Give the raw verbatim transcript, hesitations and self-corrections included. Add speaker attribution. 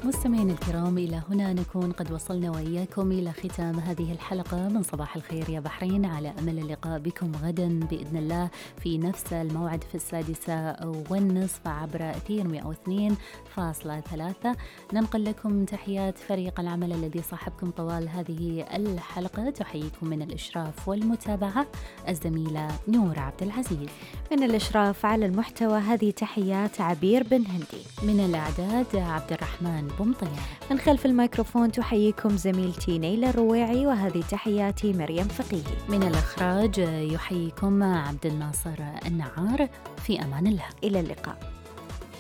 Speaker 1: مستمعينا الكرام، إلى هنا نكون قد وصلنا وإياكم إلى ختام هذه الحلقة من صباح الخير يا بحرين، على أمل اللقاء بكم غدا بإذن الله في نفس الموعد في السادسة والنصف عبر أثير مئة واثنين فاصلة ثلاثة. ننقل لكم تحيات فريق العمل الذي صاحبكم طوال هذه الحلقة. تحييكم من الإشراف والمتابعة الزميلة نور عبد العزيز،
Speaker 2: من الإشراف على المحتوى هذه تحيات عبير بن هندي،
Speaker 1: من الإعداد عبد الرحمن بمطير،
Speaker 2: من خلف الميكروفون تحييكم زميلتي نيلة الرويعي، وهذه تحياتي مريم فقيهي،
Speaker 1: من الإخراج يحييكم عبد الناصر النعار. في أمان الله،
Speaker 2: إلى اللقاء.